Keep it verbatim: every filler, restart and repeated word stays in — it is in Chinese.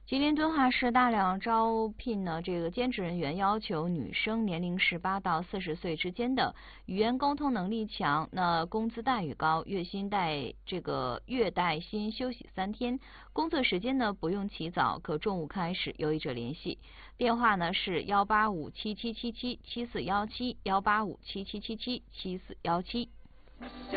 吉林敦化市大量招聘呢这个兼职人员，要求女生年龄十八到四十岁之间的，语言沟通能力强，那工资待遇高，月薪带这个月带薪休息三天，工作时间呢不用起早，可中午开始。有意者联系，电话呢是幺八五七七七七七四幺七幺八五七七七七七四幺七。